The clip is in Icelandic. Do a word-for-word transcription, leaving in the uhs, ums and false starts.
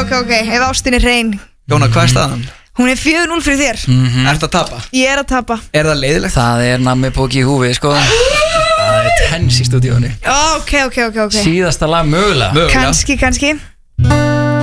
ok, ok, ef ástin er hrein. Jóna, hvað er staðan? Hún er fjögur núll fyrir þér. mm-hmm. Ertu að tapa? Ég er að tapa. Er það leiðilegt? Það er nammi póki í húfi, sko. Það er tens í stúdíónu. Ok, ok, ok, ok. Síðasta lag mögulega. Mögulega. Kanski, kanski.